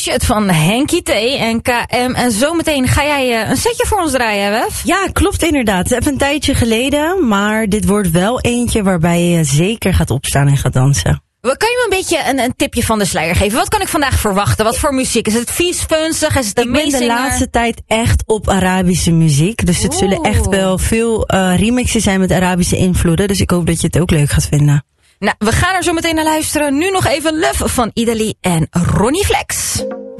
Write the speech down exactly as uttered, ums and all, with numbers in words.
Budget van Henkie T en K M. En zometeen ga jij uh, een setje voor ons draaien, Wef? Ja, klopt inderdaad. Even een tijdje geleden, maar dit wordt wel eentje waarbij je zeker gaat opstaan en gaat dansen. Kan je me een beetje een, een tipje van de sluier geven? Wat kan ik vandaag verwachten? Wat voor muziek? Is het vies, funzig? Is het een Ik ben de laatste tijd echt op Arabische muziek. Dus het Oeh. zullen echt wel veel uh, remixen zijn met Arabische invloeden. Dus ik hoop dat je het ook leuk gaat vinden. Nou, we gaan er zo meteen naar luisteren. Nu nog even Love van Idali en Ronnie Flex.